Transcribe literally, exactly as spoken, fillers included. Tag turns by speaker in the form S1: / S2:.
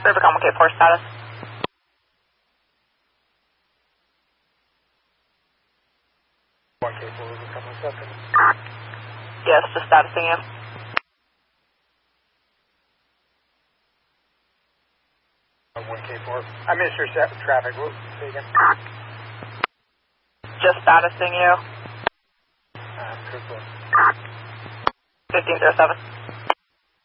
S1: Rivercom one K four status.
S2: one K four Rivercom one second.
S1: Yes, just statusing you.
S2: one K four. I missed your set traffic. We'll say again.
S1: Just statusing you.
S2: Uh,
S1: fifteen zero seven.